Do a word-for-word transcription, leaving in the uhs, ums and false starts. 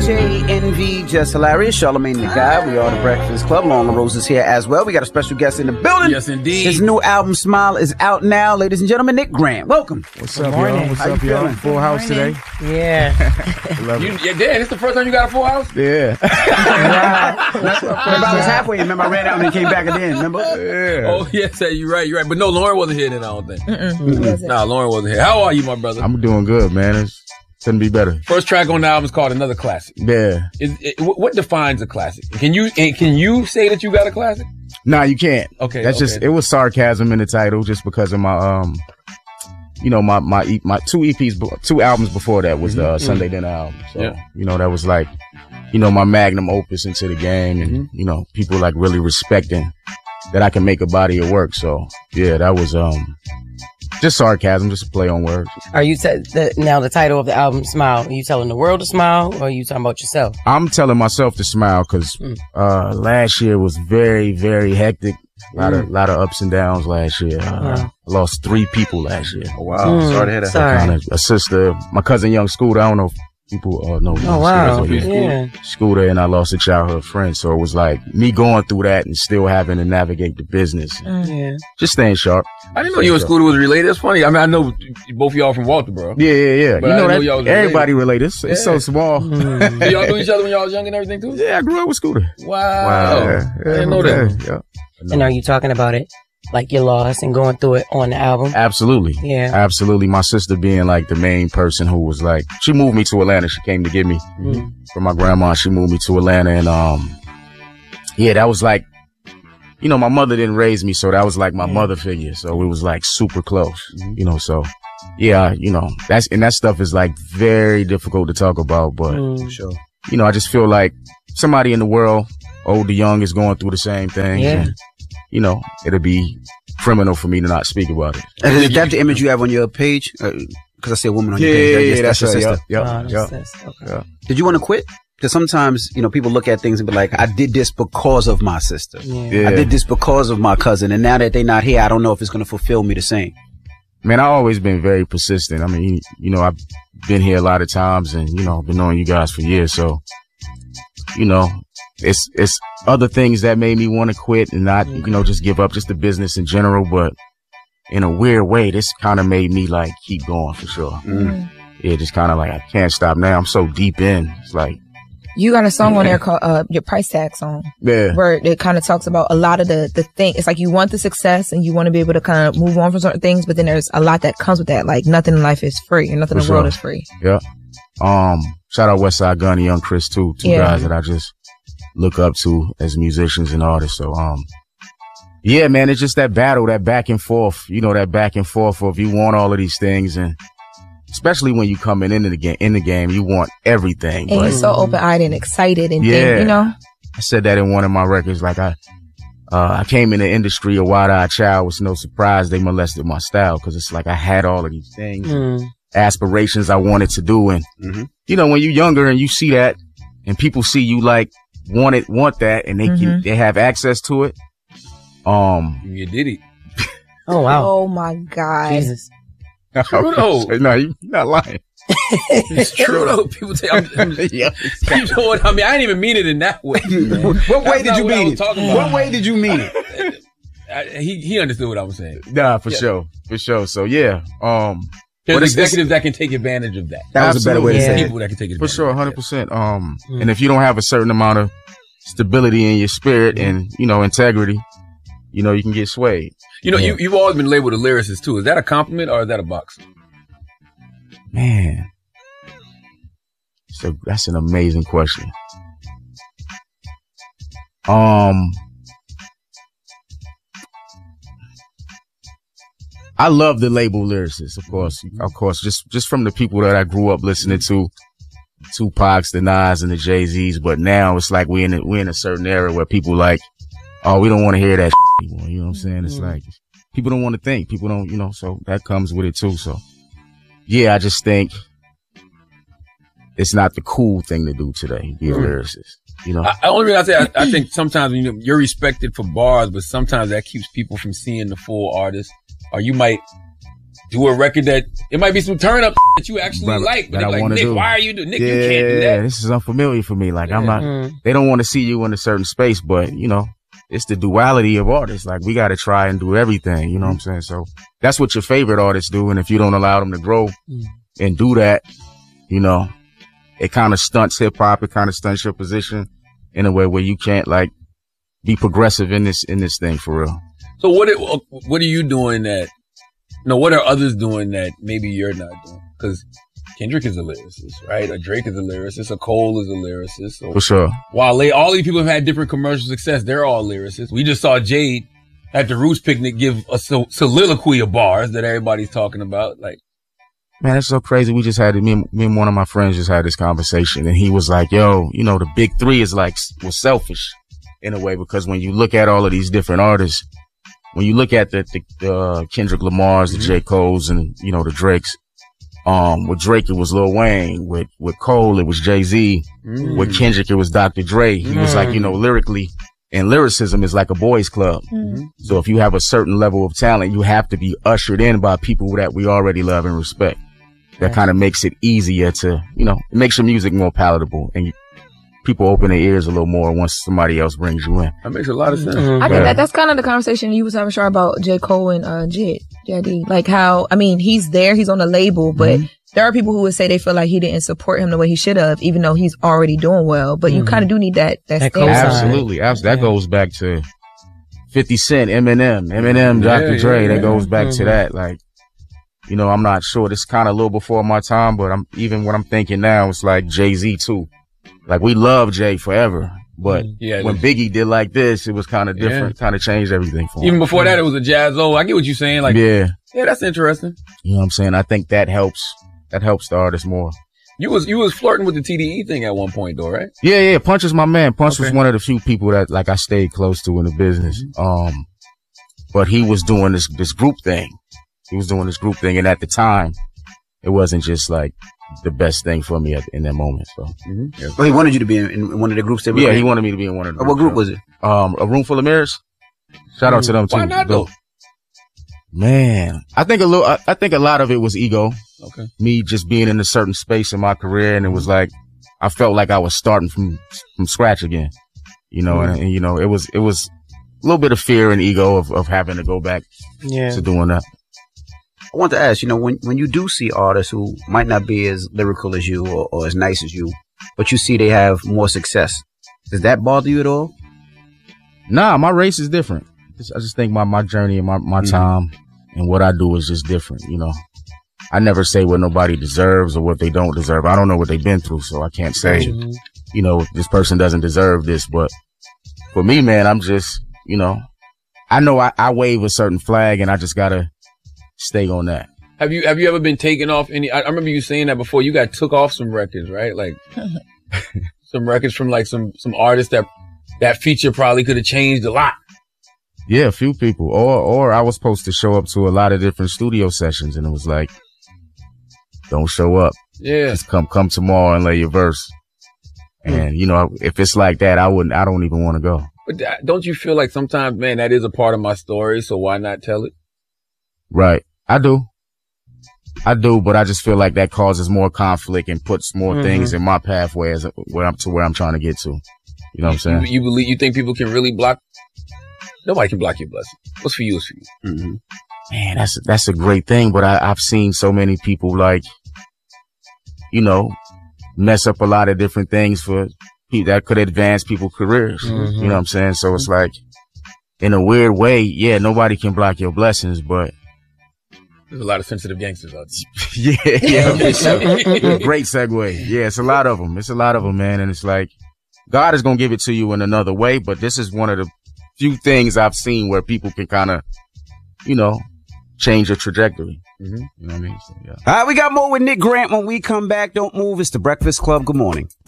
J N V, Just Hilarious, Charlamagne the Guy. We are the Breakfast Club. Long Rose is here as well. We got a special guest in the building. Yes, indeed. His new album, Smile, is out now. Ladies and gentlemen, Nick Grant. Welcome. What's up, y'all? What's up, y'all? Full house today. Yeah. Love You, it. yeah, Dan, it's the first time you got a full house? Yeah. Remember, I was halfway. Remember, I ran out and then came back again. Remember? Yeah. Oh, yes, you're right, you're right. But no, Lauren wasn't here then, I don't think. Mm-mm. Nah, Lauren wasn't here. How are you, my brother? I'm doing good, man. It's couldn't be better. First track on the album is called Another Classic. Yeah. Is, it, what defines a classic? Can you and can you say that you got a classic? Nah, you can't. Okay, That's okay. just, it was sarcasm in the title just because of my, um, you know, my, my, E- my two E Ps, be- two albums before that was the uh, Sunday Dinner album. So, Yeah. you know, that was like, you know, my magnum opus into the game and, Mhm. you know, people like really respecting that I can make a body of work. So, yeah, that was, um, just sarcasm, just a play on words. Are you te- the, now the title of the album, Smile? Are you telling the world to smile, or are you talking about yourself? I'm telling myself to smile because Mm. uh, last year was very, very hectic. A lot of, lot of ups and downs last year. Uh, Wow. I lost three people last year. Oh, wow. Mm, Sorry to hear that. sorry. Kinda, a sister, my cousin Young Scooter. I don't know if people uh, know. Oh, Young wow. Scooter, so yeah. Yeah. Scooter, and I lost a childhood friend. So it was like me going through that and still having to navigate the business. Yeah. Just staying sharp. I didn't know you and Scooter was related. That's funny. I mean, I know both of y'all from Walterboro. Yeah, yeah, yeah. But you I know didn't that know y'all was related. everybody related. It's, it's so Yeah. small. Mm. Did y'all know each other when y'all was young and everything too? Yeah, I grew up with Scooter. Wow. Yeah, I didn't know that. Yeah, yeah. And are you talking about it like your loss and going through it on the album? Absolutely. Yeah. Absolutely. My sister being like the main person who was like, she moved me to Atlanta. She came to get me Mm. from my grandma. She moved me to Atlanta. And, um, yeah, that was like, you know, my mother didn't raise me. So that was like my Yeah. mother figure. So it was like super close, you know, so yeah, you know, that's, and that stuff is like very difficult to talk about, but Mm. Sure. you know, I just feel like somebody in the world, old or young, is going through the same thing. Yeah. And, you know, it'll be criminal for me to not speak about it. And is that the image you have on your page? Because I see a woman on your Yeah, page. yeah, I yeah, guess that's your her. sister. Yep, Oh, yep, that's- yep. that's- okay. Yeah. Did you want to quit? Because sometimes, you know, people look at things and be like, I did this because of my sister. Yeah. Yeah. I did this because of my cousin. And now that they're not here, I don't know if it's going to fulfill me the same. Man, I've always been very persistent. I mean, you, you know, I've been here a lot of times and, you know, I've been knowing you guys for years. So, you know, it's, it's other things that made me want to quit and not, you know, just give up just the business in general. But in a weird way, this kind of made me like keep going for sure. Mm. Yeah, just kind of like, I can't stop now. I'm so deep in. It's like, You got a song on there called uh, your price tag song, yeah, where it kind of talks about a lot of the the thing. It's like you want the success and you want to be able to kind of move on from certain things, but then there's a lot that comes with that. Like nothing in life is free, and nothing For in the world sure. is free. yeah. Um, shout out Westside Gun and Young Chris too, two Yeah. guys that I just look up to as musicians and artists. So, um, yeah, man, it's just that battle, that back and forth, you know, that back and forth of you want all of these things, and especially when you coming into the game, in the game, you want everything. And But you're so open eyed and excited, and Yeah. then, you know, I said that in one of my records, like I, uh, I came in the industry a wide-eyed child. It's no surprise they molested my style, because it's like I had all of these things, Mm. aspirations I wanted to do, and Mm-hmm. you know, when you're younger and you see that, and people see you like want it, want that, and they can, Mhm. they have access to it. Um, You did it. Oh, wow. oh my God. Jesus. True though. no, you're not lying. It's true though. People say, I'm, I'm, Yeah. you know what I mean? I didn't even mean it in that way. What way That's did not you what I mean was it? talking about. What way did you mean it? I, he he understood what I was saying. Nah, for Yeah. sure, for sure. So yeah, um, There's But it's- executives that can take advantage of that. That was a better way to Yeah. say it. People that can take for advantage. sure, of hundred that. percent. Um, Mm. and if you don't have a certain amount of stability in your spirit and you know integrity, you know you can get swayed. You know, Yeah. you you've always been labeled a lyricist too. Is that a compliment or is that a box? Man, so that's an amazing question. Um, I love the label lyricist, of course, of course, just just from the people that I grew up listening to, Tupac's, the Nas, and the Jay-Z's. But now it's like we in a, we in a certain era where people like, oh, we don't want to hear that anymore. You know what I'm saying? It's like people don't want to think. People don't, you know. So that comes with it too. So yeah, I just think it's not the cool thing to do today. Be a lyricist, you know. I, I only reason I say I, I think sometimes you know you're respected for bars, but sometimes that keeps people from seeing the full artist. Or you might do a record that it might be some turn up that you actually Right, like, but that they're I like, wanna Nick, do. why are you doing? Nick, yeah, you can't do that. this is unfamiliar for me. Like, I'm Yeah. not, Mm. they don't want to see you in a certain space, but, you know, it's the duality of artists. Like, we got to try and do everything. You know what I'm saying? So that's what your favorite artists do. And if you don't allow them to grow Mm. and do that, you know, it kind of stunts hip hop. It kind of stunts your position in a way where you can't like be progressive in this, in this thing for real. So what, it, what are you doing that, no, what are others doing that maybe you're not doing? Cause Kendrick is a lyricist, right? A Drake is a lyricist. A Cole is a lyricist. So For sure. Wale, all these people have had different commercial success. They're all lyricists. We just saw Jade at the Roots picnic give a sol- soliloquy of bars that everybody's talking about. Like, Man, it's so crazy. We just had, me and, me and one of my friends just had this conversation and he was like, yo, you know, the big three is like, was selfish in a way because when you look at all of these different artists, when you look at the, the uh, Kendrick Lamars, the mm-hmm. J. Cole's and, you know, the Drakes, um, with Drake, it was Lil Wayne. With, with Cole, it was Jay-Z. Mm. With Kendrick, it was Doctor Dre. He mm. was like, you know, lyrically and lyricism is like a boys club. Mm. So if you have a certain level of talent, you have to be ushered in by people that we already love and respect. That kind of makes it easier to, you know, it makes your music more palatable and you, people open their ears a little more once somebody else brings you in. That makes a lot of sense. Mm-hmm. I think that that's kind of the conversation you was having, Shar, about J. Cole and uh, J. J D. Like how, I mean, he's there, he's on the label, but mm-hmm. there are people who would say they feel like he didn't support him the way he should have, even though he's already doing well. But mm-hmm. you kind of do need that. That, that absolutely, absolutely. That goes back to fifty Cent, Eminem, Eminem, yeah, Doctor Dre. Yeah, that yeah. goes back mm-hmm. to that. Like, you know, I'm not sure. This is kind of a little before my time, but I'm even what I'm thinking now. It's like Jay-Z too. Like we love Jay forever, but yeah, when Biggie did like this, it was kind of different. Yeah. Kind of changed everything for him. Even before that, it was a Jazz-O. I get what you're saying. Like, yeah, yeah, that's interesting. You know what I'm saying? I think that helps. That helps the artist more. You was you was flirting with the T D E thing at one point, though, right? Yeah, yeah. Punch is my man. Punch okay. was one of the few people that like I stayed close to in the business. Mm-hmm. Um, but he was doing this this group thing. He was doing this group thing, and at the time, it wasn't just like the best thing for me at, in that moment. So, mm-hmm. yeah. Well, he wanted you to be in, in one of the groups. That were yeah, in. he wanted me to be in one of the. Oh, what group was it? Um, A Room Full of Mirrors. Shout out to them too. Why not though? Man, I think a little. I, I think a lot of it was ego. Okay. Me just being in a certain space in my career, and it was like I felt like I was starting from from scratch again. You know, mm-hmm. and, and you know, it was it was a little bit of fear and ego of of having to go back yeah. to doing that. I want to ask, you know, when, when you do see artists who might not be as lyrical as you or, or as nice as you, but you see they have more success, does that bother you at all? Nah, my race is different. I just think my, my journey and my, my mm-hmm. time and what I do is just different, you know. I never say what nobody deserves or what they don't deserve. I don't know what they've been through, so I can't say, mm-hmm. you know, this person doesn't deserve this. But for me, man, I'm just, you know, I know I, I wave a certain flag and I just gotta stay on that. Have you have you ever been taken off any? I, I remember you saying that before. You got took off some records, right? Like some records from like some some artists that that feature probably could have changed a lot. Yeah, a few people. Or or I was supposed to show up to a lot of different studio sessions, and it was like, don't show up. Yeah, just come come tomorrow and lay your verse. And mm. you know, if it's like that, I wouldn't. I don't even want to go. But that, don't you feel like sometimes, man, that is a part of my story, so why not tell it? Right. I do. I do, but I just feel like that causes more conflict and puts more mm-hmm. things in my pathway as where I'm to where I'm trying to get to. You know what I'm saying? You, you believe, you think people can really block? Nobody can block your blessing. What's for you is for you. Mm-hmm. Man, that's, that's a great thing, but I, I've seen so many people like, you know, mess up a lot of different things for people that could advance people's careers. Mm-hmm. You know what I'm saying? So it's like, in a weird way, yeah, nobody can block your blessings, but there's a lot of sensitive gangsters out there. yeah, yeah. Great segue. Yeah, it's a lot of them. It's a lot of them, man. And it's like, God is going to give it to you in another way, but this is one of the few things I've seen where people can kind of, you know, change your trajectory. Mm-hmm. You know what I mean? So, yeah. All right, we got more with Nick Grant when we come back. Don't move. It's the Breakfast Club. Good morning.